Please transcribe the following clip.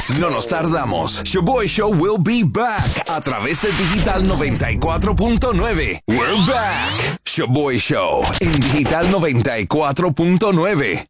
No nos tardamos. Shoboy Show will be back a través de Digital 94.9. We're back. Shoboy Show en Digital 94.9.